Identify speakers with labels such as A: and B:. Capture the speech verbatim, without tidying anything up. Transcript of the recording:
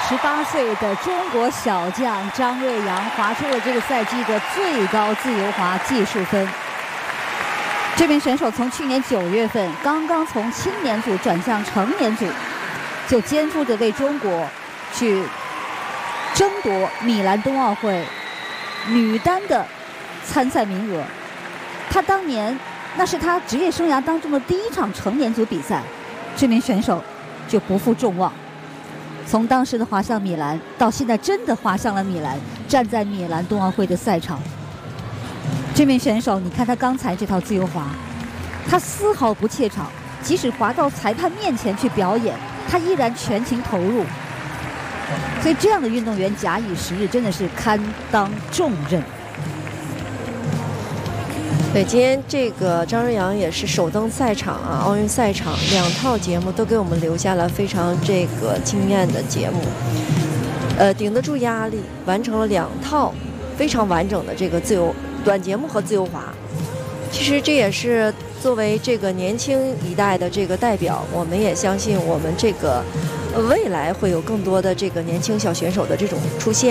A: 十八岁的中国小将张瑞扬划出了这个赛季的最高自由滑技术分。这名选手从去年九月份刚刚从青年组转向成年组，就肩负着为中国去争夺米兰冬奥会女单的参赛名额。他当年那是他职业生涯当中的第一场成年组比赛，这名选手就不负众望，从当时的滑向米兰到现在真的滑向了米兰，站在米兰冬奥会的赛场。这名选手，你看他刚才这套自由滑，他丝毫不怯场，即使滑到裁判面前去表演，他依然全情投入。所以这样的运动员假以时日，真的是堪当重任。
B: 对，今天这个张瑞扬也是首登赛场啊，奥运赛场两套节目都给我们留下了非常这个惊艳的节目，呃，顶得住压力，完成了两套非常完整的这个自由短节目和自由滑。其实这也是作为这个年轻一代的这个代表，我们也相信我们这个未来会有更多的这个年轻小选手的这种出现。